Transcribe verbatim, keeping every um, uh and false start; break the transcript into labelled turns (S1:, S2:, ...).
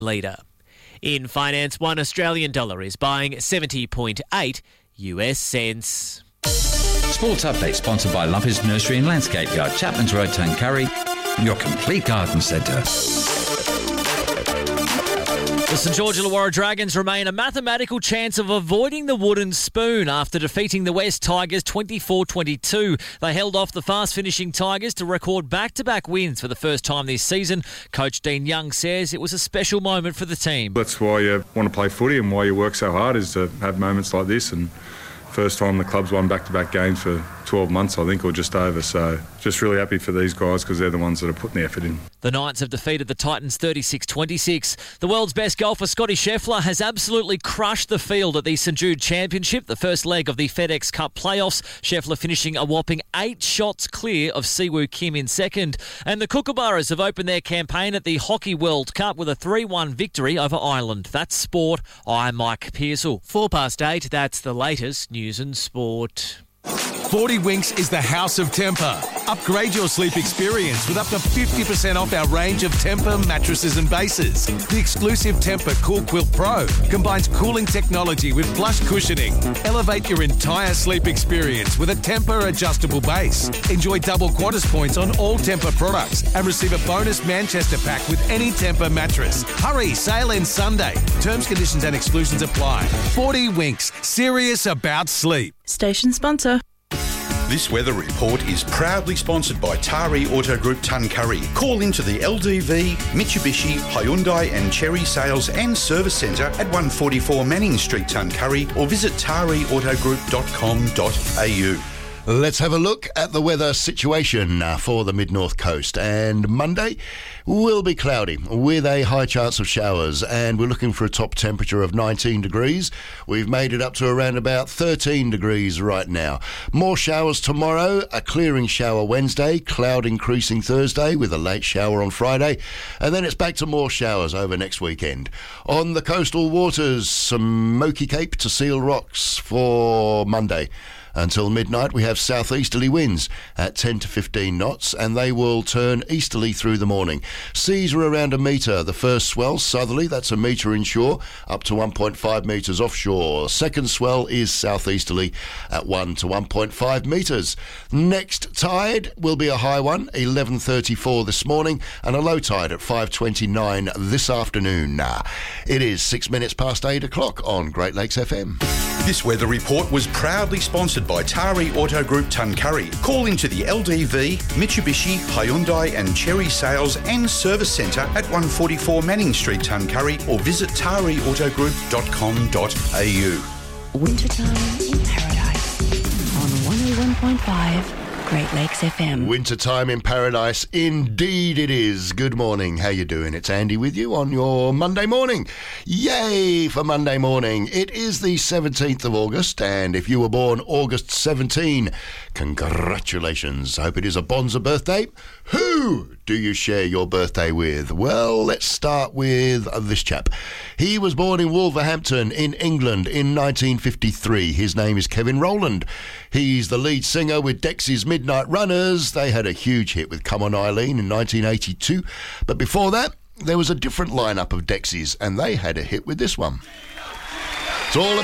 S1: leader. In finance, one Australian dollar is buying seventy point eight U S cents.
S2: Sports Update sponsored by Lumpers Nursery and Landscape Yard, Chapman's Road, Tuncurry, your complete garden centre.
S1: The St George Illawarra Dragons remain a mathematical chance of avoiding the wooden spoon after defeating the West Tigers twenty-four twenty-two. They held off the fast-finishing Tigers to record back-to-back wins for the first time this season. Coach Dean Young says it was a special moment for the team.
S3: That's why you want to play footy and why you work so hard, is to have moments like this. And first time the club's won back-to-back games for twelve months, I think, or just over. So just really happy for these guys because they're the ones that are putting the effort in.
S1: The Knights have defeated the Titans thirty-six twenty-six. The world's best golfer, Scotty Scheffler, has absolutely crushed the field at the St Jude Championship, the first leg of the FedEx Cup playoffs. Scheffler finishing a whopping eight shots clear of Siwoo Kim in second. And the Kookaburras have opened their campaign at the Hockey World Cup with a three one victory over Ireland. That's sport. I'm Mike Pearsall. Four past eight, that's the latest news and sport.
S4: forty Winks is the house of Tempur. Upgrade your sleep experience with up to fifty percent off our range of Tempur mattresses and bases. The exclusive Tempur Cool Quilt Pro combines cooling technology with plush cushioning. Elevate your entire sleep experience with a Tempur adjustable base. Enjoy double Qantas points on all Tempur products and receive a bonus Manchester pack with any Tempur mattress. Hurry, sale ends Sunday. Terms, conditions and exclusions apply. forty Winks, serious about sleep.
S5: Station sponsor.
S6: This weather report is proudly sponsored by Tari Auto Group Tuncurry. Call into the L D V, Mitsubishi, Hyundai and Cherry Sales and Service Centre at one forty-four Manning Street, Tuncurry, or visit tari auto group dot com dot a u.
S7: Let's have a look at the weather situation uh, for the mid-north coast. And Monday will be cloudy with a high chance of showers, and we're looking for a top temperature of nineteen degrees. We've made it up to around about thirteen degrees right now. More showers tomorrow, a clearing shower Wednesday, cloud increasing Thursday with a late shower on Friday, and then it's back to more showers over next weekend. On the coastal waters, some Moki Cape to Seal Rocks for Monday. Until midnight, we have southeasterly winds at ten to fifteen knots, and they will turn easterly through the morning. Seas are around a metre. The first swell, southerly, that's a metre inshore, up to one point five metres offshore. Second swell is southeasterly at one to one point five metres. Next tide will be a high one, eleven thirty-four this morning, and a low tide at five twenty-nine this afternoon. It is six minutes past eight o'clock on Great Lakes F M.
S6: This weather report was proudly sponsored by Tari Auto Group Tuncurry. Call into the L D V, Mitsubishi, Hyundai and Cherry Sales and Service Centre at one forty-four Manning Street, Tuncurry, or visit tari auto group dot com dot a u.
S5: Wintertime in Paradise on one oh one point five Great Lakes F M.
S7: Wintertime in Paradise, indeed it is. Good morning, how you doing? It's Andy with you on your Monday morning. Yay for Monday morning. It is the seventeenth of August, and if you were born August seventeenth, congratulations. I hope it is a Bonza birthday. Who do you share your birthday with? Well, let's start with this chap. He was born in Wolverhampton in England in nineteen fifty-three. His name is Kevin Rowland. He's the lead singer with Dexys Midnight Runners. They had a huge hit with Come On Eileen in nineteen eighty-two. But before that, there was a different lineup of Dexys, and they had a hit with this one. It's all